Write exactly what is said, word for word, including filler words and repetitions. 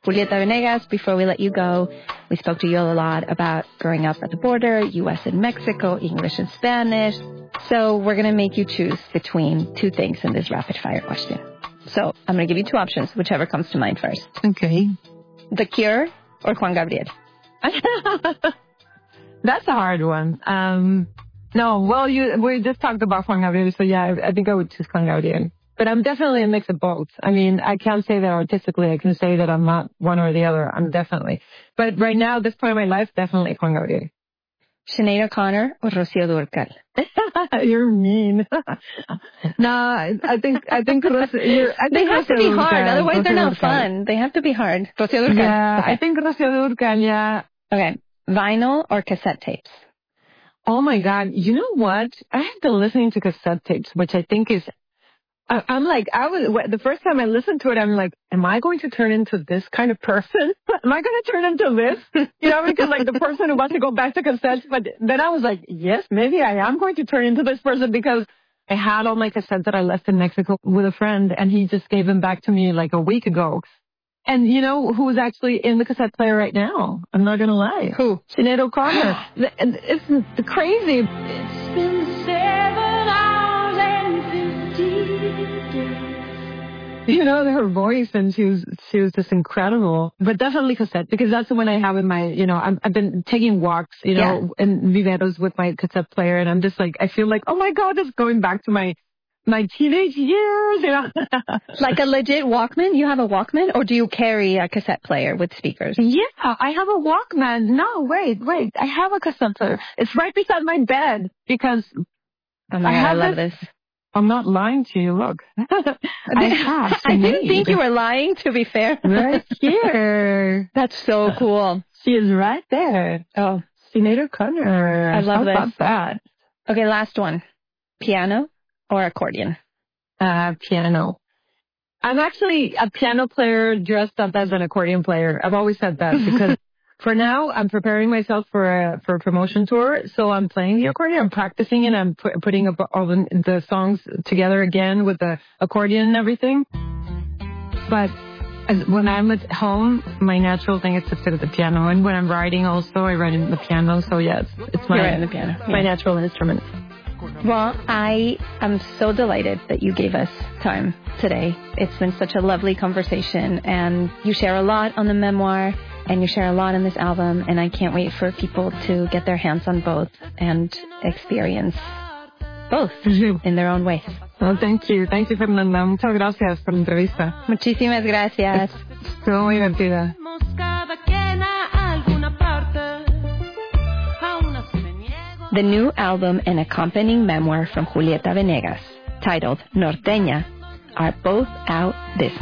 Julieta Venegas, before we let you go, we spoke to you a lot about growing up at the border, U S and Mexico, English and Spanish. So we're going to make you choose between two things in this rapid fire question. So I'm going to give you two options, whichever comes to mind first. Okay. The Cure or Juan Gabriel? That's a hard one. Um, no, well, you we just talked about Juan Gabriel, so yeah, I, I think I would choose Juan Gabriel. But I'm definitely a mix of both. I mean, I can't say that artistically. I can say that I'm not one or the other. I'm definitely. But right now, this point of my life, definitely Juan Gabriel. Sinead O'Connor or Rocío Dúrcal? You're mean. No, I think I think Rocío, you're, I think they have Rocío to be Dúrcal, hard, otherwise Rocío they're not Dúrcal. fun. They have to be hard. Rocío Dúrcal. Yeah, okay. I think Rocío Dúrcal. Yeah. Okay, vinyl or cassette tapes? Oh my God! You know what? I have been listening to cassette tapes, which I think is. I, I'm like, I was the first time I listened to it. I'm like, am I going to turn into this kind of person? Am I going to turn into this? You know, because like the person who wants to go back to cassettes. But then I was like, yes, maybe I am going to turn into this person because I had all my cassettes that I left in Mexico with a friend, and he just gave them back to me like a week ago. And you know who's actually in the cassette player right now? I'm not going to lie. Who? Sinead O'Connor. It's, it's crazy. It's been seven hours and fifty days. You know, her voice, and she was, she was just incredible. But definitely cassette, because that's the one I have in my, you know, I've, I've been taking walks, you know, yeah. in viveros with my cassette player, and I'm just like, I feel like, oh my God, it's going back to my My teenage years, you know. Like a legit Walkman? You have a Walkman? Or do you carry a cassette player with speakers? Yeah, I have a Walkman. No, wait, wait. I have a cassette player. It's right beside my bed because oh my I, God, have I love this. this. I'm not lying to you. Look. I have. I didn't think you were lying, to be fair. Right here. That's so cool. She is right there. Oh, Sinead O'Connor. I love How this. about that? Okay, last one. Piano or accordion? Uh, piano. I'm actually a piano player dressed up as an accordion player. I've always said that because for now I'm preparing myself for a for a promotion tour. So I'm playing the accordion. I'm practicing it. I'm pu- putting up all the, the songs together again with the accordion and everything. But as, when I'm at home, my natural thing is to sit at the piano. And when I'm writing also, I write in the piano. So yeah, it's, it's my, You're in the piano. my Yeah. natural instrument. Well, I am so delighted that you gave us time today. It's been such a lovely conversation, and you share a lot on the memoir, and you share a lot in this album, and I can't wait for people to get their hands on both and experience both in their own ways. Well, thank you. Thank you, Fernanda. Muchas gracias por la entrevista. Muchísimas gracias. Estuvo muy divertida. The new album and accompanying memoir from Julieta Venegas, titled Norteña, are both out this